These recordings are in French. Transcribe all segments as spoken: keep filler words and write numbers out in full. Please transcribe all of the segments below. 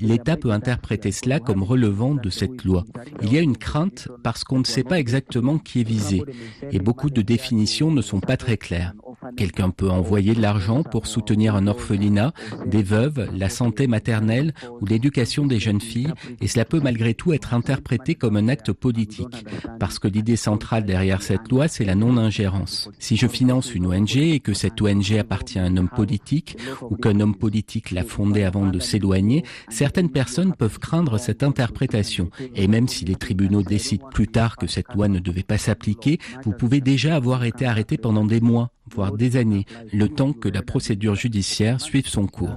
l'État peut interpréter cela comme relevant de cette loi. Il y a une crainte parce qu'on ne sait pas exactement qui est visé et beaucoup de définitions ne sont pas très claires. Quelqu'un peut envoyer de l'argent pour soutenir un orphelinat, des veuves, la santé maternelle ou l'éducation des jeunes filles et cela peut malgré tout être interprété comme un acte politique parce que l'idée centrale derrière cette loi, c'est la non-ingérence. Si je finance une O N G et que cette O N G appartient à un homme politique ou qu'un homme politique l'a fondée avant de s'éloigner, certaines personnes peuvent craindre cette interprétation. Et même si les tribunaux décident plus tard que cette loi ne devait pas s'appliquer, vous pouvez déjà avoir été arrêté pendant des mois, voire des années, le temps que la procédure judiciaire suive son cours.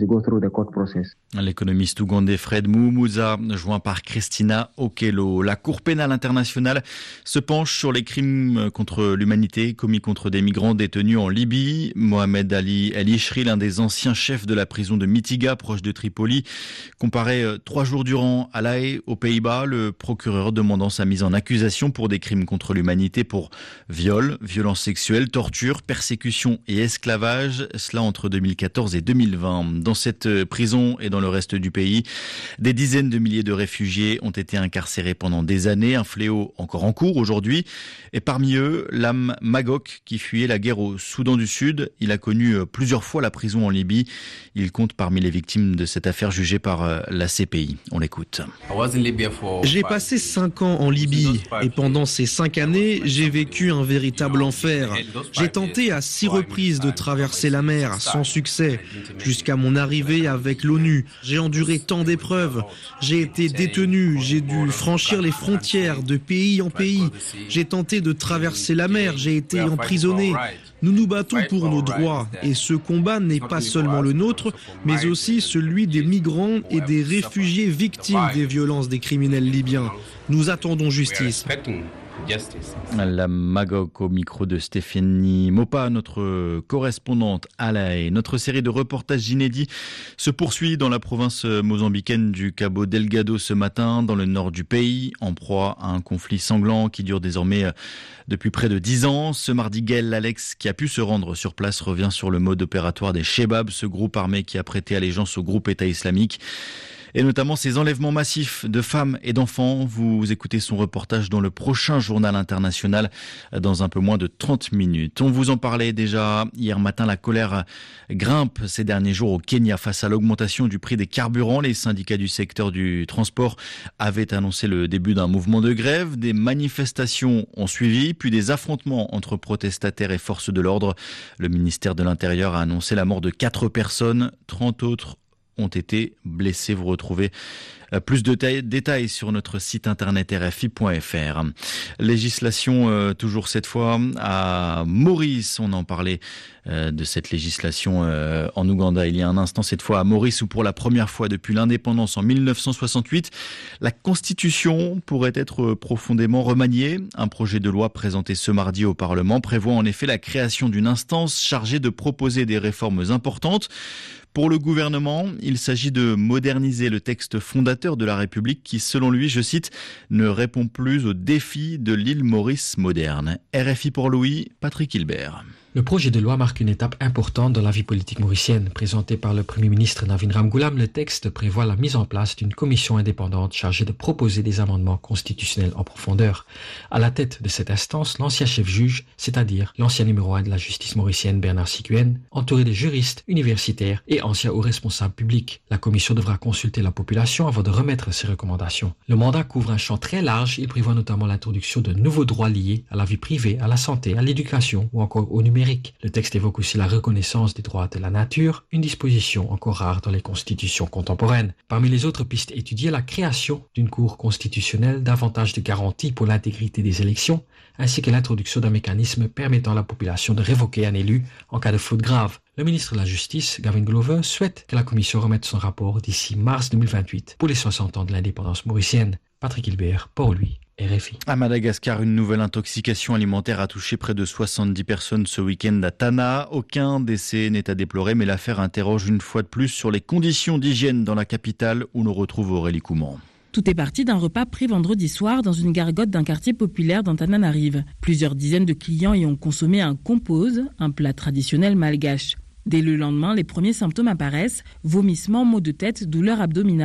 L'économiste ougandais Fred Muhumuza, joint par Christina Okello. La Cour pénale internationale se penche sur les crimes contre l'humanité commis contre des migrants détenus en Libye. Mohamed Ali El Ishri, l'un des anciens chefs de la prison de Mitiga, proche de Tripoli, comparé trois jours durant à La Haye, aux Pays-Bas, le procureur demandant sa mise en accusation pour des crimes contre l'humanité pour viol, violences sexuelles, torture, persécution et esclavage, cela entre deux mille quatorze et deux mille vingt. Dans cette prison et dans le reste du pays, des dizaines de milliers de réfugiés ont été incarcérés pendant des années, un fléau encore en cours aujourd'hui. Et parmi eux, l'âme Magok qui fuyait la guerre au Soudan du Sud. Il a connu plusieurs fois la prison en Libye. Il compte parmi les victimes de cette affaire jugée par la C P I. On l'écoute. J'ai passé cinq ans en Libye et pendant ces cinq années, j'ai vécu un véritable enfer. J'ai tenté à six reprises de traverser la mer sans succès, jusqu'à mon arrivée avec l'ONU. J'ai enduré tant d'épreuves. J'ai été détenu, j'ai dû franchir les frontières de pays en pays. J'ai tenté de traverser la mer, j'ai été emprisonné. Nous nous battons pour nos droits et ce combat n'est pas seulement le nôtre, mais aussi celui des migrants et des réfugiés victimes des violences des criminels libyens. Nous attendons justice. La Magog au micro de Stéphanie Mopa, notre correspondante à La Haye. Notre série de reportages inédits se poursuit dans la province mozambicaine du Cabo Delgado ce matin, dans le nord du pays, en proie à un conflit sanglant qui dure désormais depuis près de dix ans. Ce mardi, Gaël Alex, qui a pu se rendre sur place, revient sur le mode opératoire des Chebab, ce groupe armé qui a prêté allégeance au groupe État islamique. Et notamment ces enlèvements massifs de femmes et d'enfants. Vous écoutez son reportage dans le prochain journal international dans un peu moins de trente minutes. On vous en parlait déjà hier matin, la colère grimpe ces derniers jours au Kenya face à l'augmentation du prix des carburants. Les syndicats du secteur du transport avaient annoncé le début d'un mouvement de grève. Des manifestations ont suivi, puis des affrontements entre protestataires et forces de l'ordre. Le ministère de l'Intérieur a annoncé la mort de quatre personnes, trente autres ont été blessés. Vous retrouvez plus de détails sur notre site internet R F I point F R. Législation, euh, toujours cette fois, à Maurice. On en parlait euh, de cette législation euh, en Ouganda il y a un instant. Cette fois à Maurice, où pour la première fois depuis l'indépendance en mille neuf cent soixante-huit, la Constitution pourrait être profondément remaniée. Un projet de loi présenté ce mardi au Parlement prévoit en effet la création d'une instance chargée de proposer des réformes importantes. Pour le gouvernement, il s'agit de moderniser le texte fondateur de la République qui, selon lui, je cite, ne répond plus aux défis de l'île Maurice moderne. R F I pour Louis, Patrick Hilbert. Le projet de loi marque une étape importante dans la vie politique mauricienne. Présenté par le Premier ministre Navin Ramgoolam, le texte prévoit la mise en place d'une commission indépendante chargée de proposer des amendements constitutionnels en profondeur. À la tête de cette instance, l'ancien chef-juge, c'est-à-dire l'ancien numéro un de la justice mauricienne Bernard Sikuen, entouré de juristes, universitaires et anciens hauts responsables publics. La commission devra consulter la population avant de remettre ses recommandations. Le mandat couvre un champ très large. Il prévoit notamment l'introduction de nouveaux droits liés à la vie privée, à la santé, à l'éducation ou encore au numérique. Le texte évoque aussi la reconnaissance des droits de la nature, une disposition encore rare dans les constitutions contemporaines. Parmi les autres pistes étudiées, la création d'une cour constitutionnelle, davantage de garanties pour l'intégrité des élections, ainsi que l'introduction d'un mécanisme permettant à la population de révoquer un élu en cas de faute grave. Le ministre de la Justice, Gavin Glover, souhaite que la commission remette son rapport d'ici mars deux mille vingt-huit pour les soixante ans de l'indépendance mauricienne. Patrick Hilbert, Port-Louis, R F I. À Madagascar, une nouvelle intoxication alimentaire a touché près de soixante-dix personnes ce week-end à Tana. Aucun décès n'est à déplorer, mais l'affaire interroge une fois de plus sur les conditions d'hygiène dans la capitale où l'on retrouve Aurélie Couman. Tout est parti d'un repas pris vendredi soir dans une gargote d'un quartier populaire d'Antananarive. Plusieurs dizaines de clients y ont consommé un compose, un plat traditionnel malgache. Dès le lendemain, les premiers symptômes apparaissent, vomissements, maux de tête, douleurs abdominales.